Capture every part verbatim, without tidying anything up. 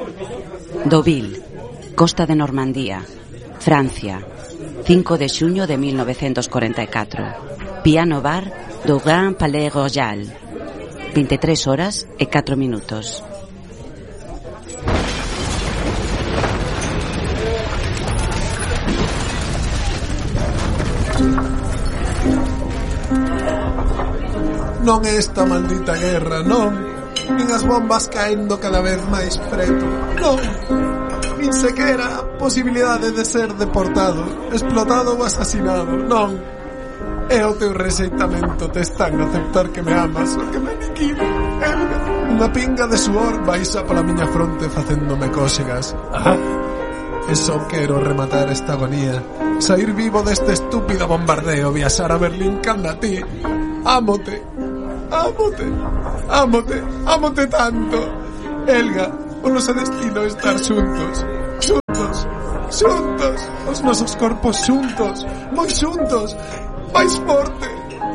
Deauville, costa de Normandía, Francia, cinco de xuño de mil novecientos cuarenta y catro. Piano bar do Grand Palais Royal. veintitrés horas e catro minutos. Non é esta maldita guerra, non. Nin as bombas caendo cada vez máis preto, non. Nin sequera a posibilidade de ser deportado, explotado ou asesinado, non. É o teu rexeitamento testán aceptar que me amas o que me aniquilo, Helga. Unha pinga de suor baixa pola miña fronte facéndome cóxegas. Ah, e só quero rematar esta agonía, sair vivo deste estúpido bombardeo, viaxar a Berlín canda ti. Ámote, ámote, ámote, ámote tanto. Helga, o noso destino é estar xuntos, xuntos, xuntos, os nosos corpos xuntos, moi xuntos, máis forte.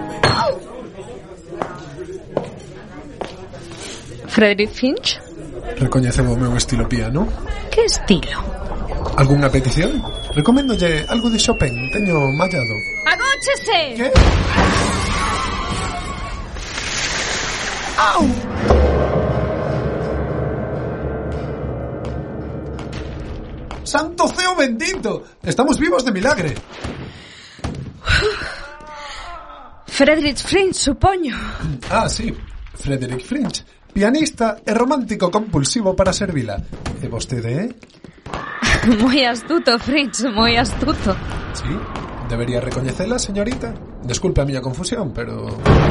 Frederick Finch? Recoñeceu o meu estilo piano? Que estilo? Algúnha petición? Recoméndolle algo de Chopin, teño mallado. ¡Agóchese! Que? ¡Au! ¡Santo ceo bendito! Estamos vivos de milagre. Frederick Finch, supoño. Ah, sí, Frederick Finch, pianista e romántico compulsivo para servila. E vostede, eh? Moi astuto, Finch, moi astuto. Sí, debería recoñecela, señorita. Desculpe a miña confusión, pero...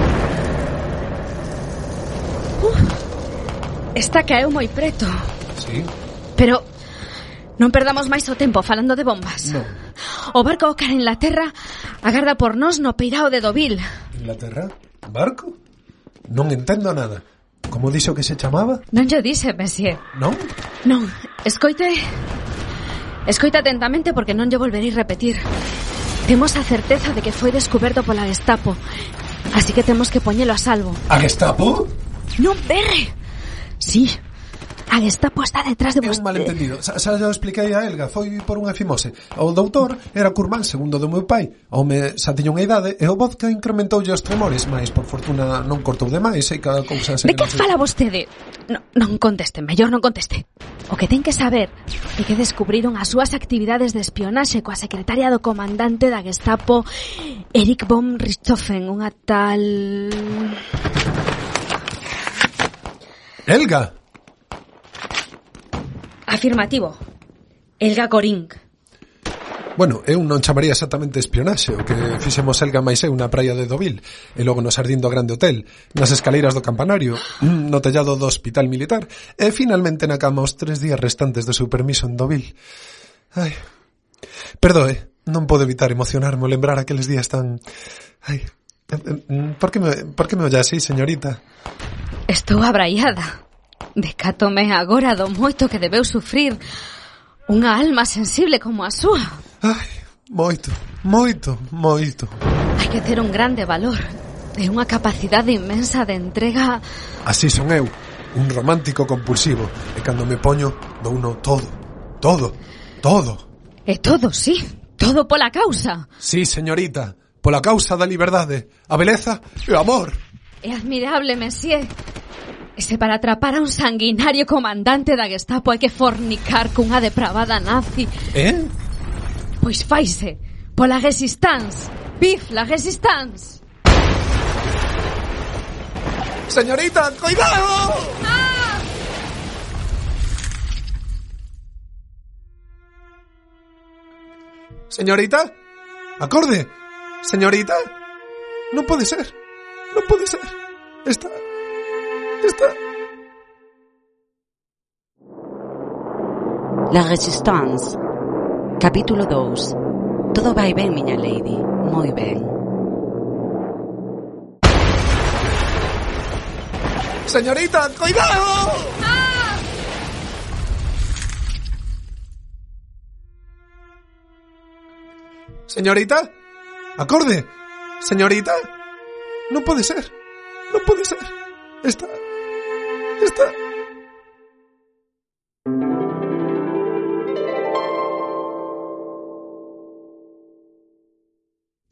Uh, esta caeu moi preto. Sí. Pero non perdamos máis o tempo falando de bombas. Non. O barco cara en Inglaterra agarda por nós no peirao de Deauville. Inglaterra? Barco? Non entendo nada. Como dixo que se chamaba? Non lle dixe, monsieur. Non? Non, escoite... Escoita atentamente porque non lle volverei repetir. Temos a certeza de que foi descuberto pola Gestapo, así que temos que poñelo a salvo. A Gestapo? Non berre. Sí, a Gestapo está detrás de vostede. É un malentendido. Xa, xa eu expliquei a Helga, foi por unha fimose. O doutor era curmán segundo do meu pai. O home xa tiña unha idade e o vodka incrementoulle os tremores, mas por fortuna non cortou demais e cada cousa... De que fala vostede? No, non conteste, mellor non conteste. O que ten que saber é que descubriron as súas actividades de espionaxe coa secretaria do comandante da Gestapo, Erich von Richthofen, unha tal... Helga! Afirmativo. Helga Goring. Bueno, eu non chamaría exactamente espionaxe o que fixemos Helga máis eu na praia de Deauville e logo no xardín do grande hotel, nas escaleiras do campanario, no tellado do hospital militar e finalmente na cama os tres días restantes do seu permiso en Deauville. Ai, perdoe, non podo evitar emocionarme ao lembrar aqueles días tan... Ai, por que me, por que me olla así, señorita? Estou abraiada. Decátome agora do moito que debeu sufrir unha alma sensible como a súa. Ai, moito, moito, moito. Hai que ter un grande valor e unha capacidade inmensa de entrega. Así son eu, un romántico compulsivo, e cando me poño douno todo, todo, todo. E todo, sí, todo pola causa. Sí, señorita, pola causa da liberdade, a beleza e o amor. É admirable, monsieur. E se para atrapar a un sanguinario comandante da Gestapo hai que fornicar cunha depravada nazi... Eh? Pois faise, pola resistance. Vive la resistance. Señorita, cuidado. Ah! Señorita, acorde. Señorita, non pode ser. Non pode ser. Está... Está... La Resistance. Capítulo dous. Todo vai ben, miña lady. Moi ben. Señorita, cuidado. Ah! Señorita, acorde. Señorita, non pode ser. Non pode ser. Está... Está...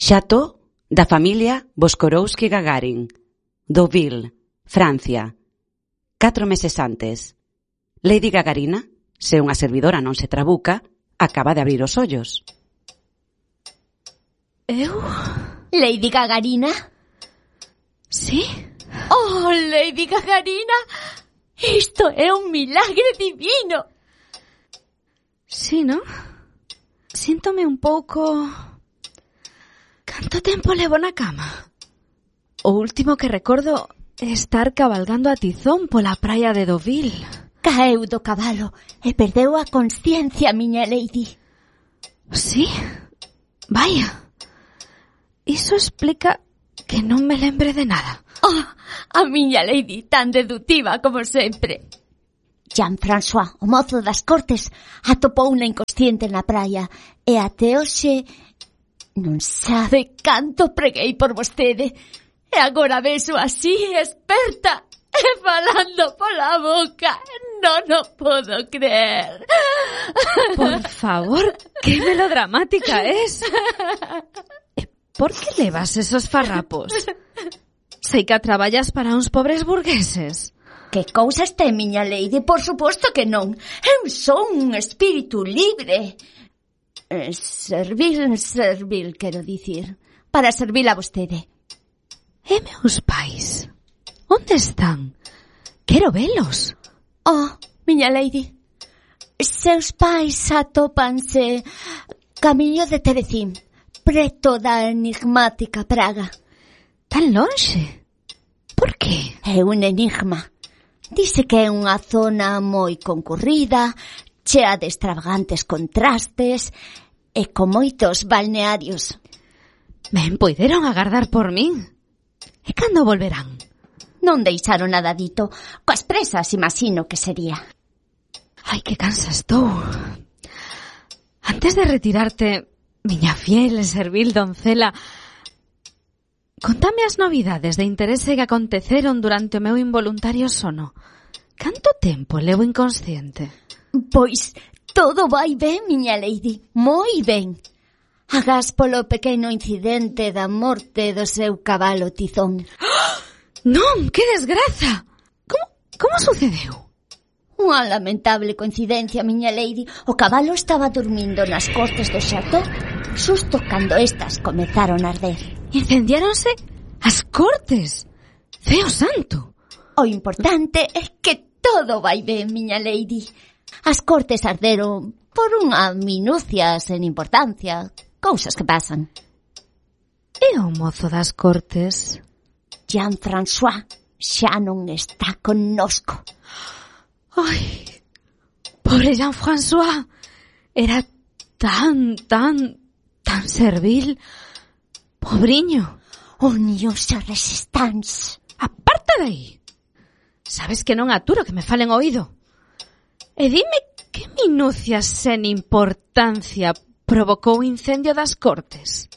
Chateau da familia Boskorowski-Gagarin, Deauville, Francia. Catro meses antes. Lady Gagarina, se unha servidora non se trabuca, acaba de abrir os ollos. Eu? Lady Gagarina? Sí? Oh, Lady Gagarina! Isto é un milagre divino! Sí, non? Síntome un pouco... Canto tempo levo na cama? O último que recordo é estar cabalgando a tizón pola praia de Deauville. Caeu do cabalo e perdeu a consciencia, miña lady. Sí? Vaya. Iso explica que non me lembre de nada. Oh, a miña lady tan deductiva como sempre. Jean-François, o mozo das cortes, atopouna inconsciente na praia e até hoxe non sabe canto preguei por vostede. E agora veso así, experta, e falando pola boca. Non o podo creer. Por favor, que melodramática es. Por que levas esos farrapos? Sei que traballas para uns pobres burgueses. Que cousas ten, miña lady? Por suposto que non. Eu son un espírito libre. Eh, servil, servil, quero dicir. Para servir a vostede. E meus pais? Onde están? Quero velos. Oh, miña lady. Seus pais atópanse camiño de Terecín, preto da enigmática Praga. Tan lonxe? Por que? É un enigma. Dice que é unha zona moi concurrida, chea de extravagantes contrastes e con moitos balnearios. Ben, poideron agardar por min. E cando volverán? Non deixaron nada dito. Coas presas, imagino que sería. Ai, que cansa estou. Antes de retirarte, miña fiel e servil doncela, contame as novidades de interese que aconteceron durante o meu involuntario sono. Canto tempo levo inconsciente? Pois todo vai ben, miña lady, moi ben. Agás polo pequeno incidente da morte do seu cabalo Tizón. Non, que desgraza! Como, como sucedeu? Unha lamentable coincidencia, miña lady. O cabalo estaba dormindo nas cortes do xató xusto cando estas comezaron a arder. Incendiáronse as cortes. Ceo santo. O importante é que todo vai ben, miña lady. As cortes arderon por unha minucia sen importancia. Cousas que pasan. E o mozo das cortes? Jean-François xa non está connosco. Ai, pobre Jean-François. Era tan, tan, tan servil. Pobriño. Unios e resistans. Aparta de aí. Sabes que non aturo que me falen oído. E dime que minucias sen importancia provocou o incendio das cortes.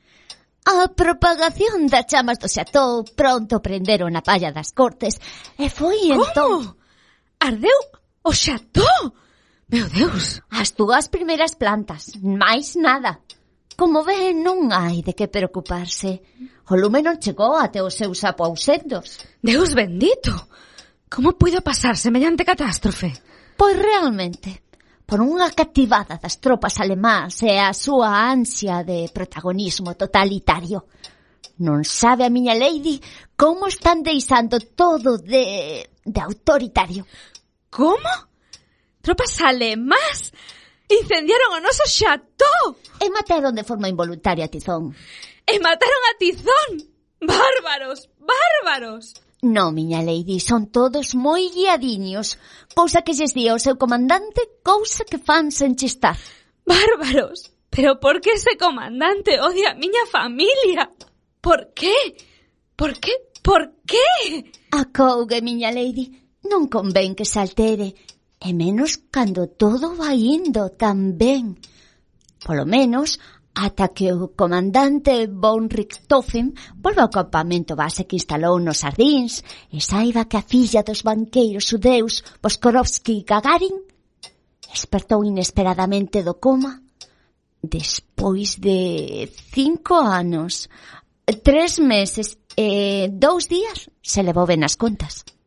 A propagación das chamas do xató pronto prenderon a palla das cortes e foi entón... Como? Ardeu o xató? Meu Deus! As túas primeiras plantas, máis nada. Como ve, non hai de que preocuparse. O lume non chegou até os seus aposentos. Deus bendito! Como puido pasar semellante catástrofe? Pois realmente, por unha cativada das tropas alemás e a súa ansia de protagonismo totalitario. Non sabe a miña lady como están deixando todo de, de autoritario. Como? Tropas alemás incendiaron o noso xató! E mataron de forma involuntaria a Tizón. E mataron a Tizón! Bárbaros, bárbaros! No, miña lady, son todos moi guiadiños. Cousa que lles di ao seu comandante, cousa que fan sen chistar. Bárbaros! Pero por que ese comandante odia a miña familia? Por qué? Por qué? Por qué? Acougue, miña lady, non convén que se altere, e menos cando todo vai indo tan ben. Polo menos ata que o comandante von Richthofen volva ao campamento base que instalou nos Sardins e saiba que a filla dos banqueiros xudeus Boskorowski-Gagarin despertou inesperadamente do coma Despois de cinco anos, tres meses e dous días, se levou ben as contas.